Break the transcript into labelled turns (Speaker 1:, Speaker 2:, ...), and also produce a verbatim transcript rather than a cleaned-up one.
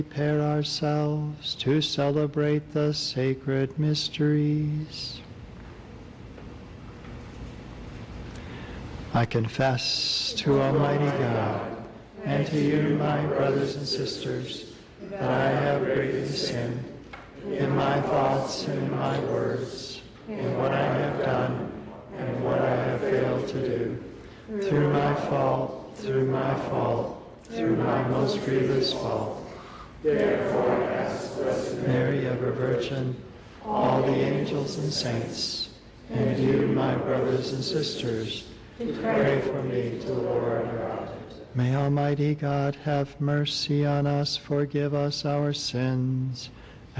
Speaker 1: Prepare ourselves to celebrate the sacred mysteries. I confess to Almighty God and to you, my brothers and sisters, that I have greatly sinned in my thoughts and in my words, in what I have done and what I have failed to do, through my fault, through my fault, through my most grievous fault. Therefore I ask Blessed Mary, ever Virgin, all the angels and saints, and you, my brothers and sisters, to pray for me to the Lord our God. May Almighty God have mercy on us, forgive us our sins,